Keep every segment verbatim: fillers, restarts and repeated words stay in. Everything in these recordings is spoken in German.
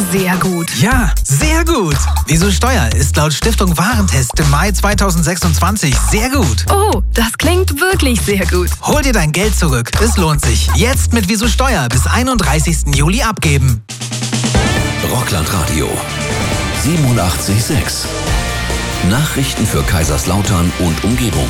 sehr gut. Ja, sehr gut. Wieso Steuer ist laut Stiftung Warentest im Mai zweitausendsechsundzwanzig sehr gut. Oh, das klingt wirklich sehr gut. Hol dir dein Geld zurück. Es lohnt sich. Jetzt mit Wieso Steuer bis einunddreißigsten Juli abgeben. Rockland Radio siebenundachtzig Komma sechs. Nachrichten für Kaiserslautern und Umgebung.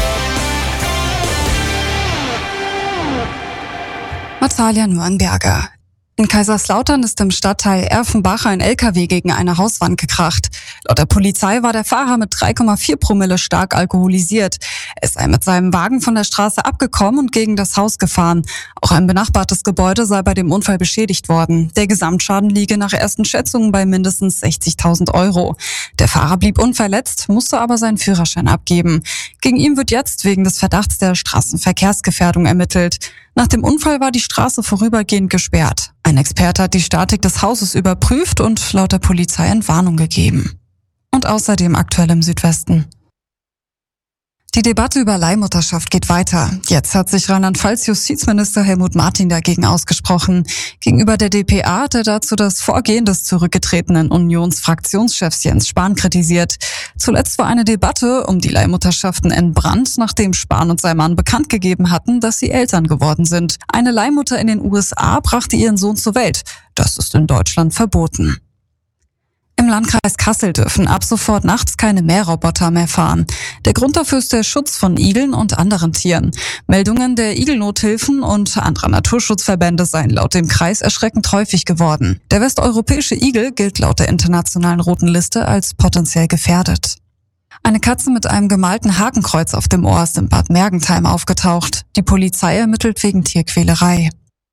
Natalia Nürnberger. In Kaiserslautern ist im Stadtteil Erfenbach ein L K W gegen eine Hauswand gekracht. Laut der Polizei war der Fahrer mit drei Komma vier Promille stark alkoholisiert. Er sei mit seinem Wagen von der Straße abgekommen und gegen das Haus gefahren. Auch ein benachbartes Gebäude sei bei dem Unfall beschädigt worden. Der Gesamtschaden liege nach ersten Schätzungen bei mindestens sechzigtausend Euro. Der Fahrer blieb unverletzt, musste aber seinen Führerschein abgeben. Gegen ihn wird jetzt wegen des Verdachts der Straßenverkehrsgefährdung ermittelt. Nach dem Unfall war die Straße vorübergehend gesperrt. Ein Experte hat die Statik des Hauses überprüft und laut der Polizei Entwarnung gegeben. Und außerdem aktuell im Südwesten. Die Debatte über Leihmutterschaft geht weiter. Jetzt hat sich Rheinland-Pfalz Justizminister Helmut Martin dagegen ausgesprochen. Gegenüber der D P A hat er dazu das Vorgehen des zurückgetretenen Unionsfraktionschefs Jens Spahn kritisiert. Zuletzt war eine Debatte um die Leihmutterschaften entbrannt, nachdem Spahn und sein Mann bekannt gegeben hatten, dass sie Eltern geworden sind. Eine Leihmutter in den U S A brachte ihren Sohn zur Welt. Das ist in Deutschland verboten. Im Landkreis Kassel dürfen ab sofort nachts keine Mähroboter mehr fahren. Der Grund dafür ist der Schutz von Igeln und anderen Tieren. Meldungen der Igelnothilfen und anderer Naturschutzverbände seien laut dem Kreis erschreckend häufig geworden. Der westeuropäische Igel gilt laut der internationalen Roten Liste als potenziell gefährdet. Eine Katze mit einem gemalten Hakenkreuz auf dem Ohr ist in Bad Mergentheim aufgetaucht. Die Polizei ermittelt wegen Tierquälerei.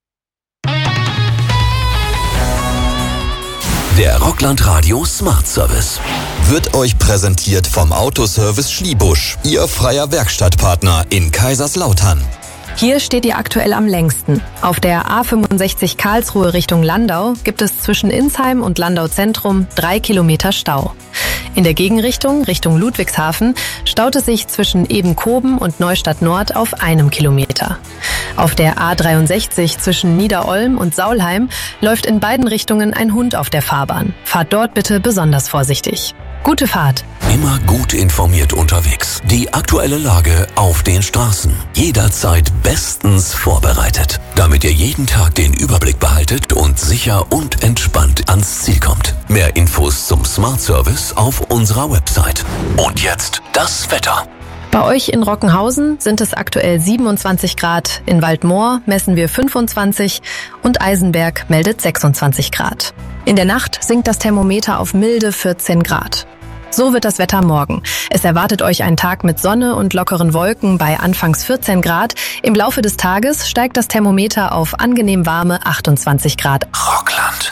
Der Rockland Radio Smart Service wird euch präsentiert vom Autoservice Schliebusch, Ihr freier Werkstattpartner in Kaiserslautern. Hier steht ihr aktuell am längsten. Auf der A fünfundsechzig Karlsruhe Richtung Landau gibt es zwischen Insheim und Landau Zentrum drei Kilometer Stau. In der Gegenrichtung, Richtung Ludwigshafen, staut es sich zwischen Ebenkoben und Neustadt Nord auf einem Kilometer. Auf der A dreiundsechzig zwischen Niederolm und Saulheim läuft in beiden Richtungen ein Hund auf der Fahrbahn. Fahrt dort bitte besonders vorsichtig. Gute Fahrt. Immer gut informiert unterwegs. Die aktuelle Lage auf den Straßen. Jederzeit bestens vorbereitet, damit ihr jeden Tag den Überblick behaltet und sicher und entspannt ans Ziel kommt. Mehr Infos zum Smart Service auf unserer Website. Und jetzt das Wetter. Bei euch in Rockenhausen sind es aktuell siebenundzwanzig Grad, in Waldmoor messen wir fünfundzwanzig und Eisenberg meldet sechsundzwanzig Grad. In der Nacht sinkt das Thermometer auf milde vierzehn Grad. So wird das Wetter morgen. Es erwartet euch ein Tag mit Sonne und lockeren Wolken bei anfangs vierzehn Grad. Im Laufe des Tages steigt das Thermometer auf angenehm warme achtundzwanzig Grad. Rockland.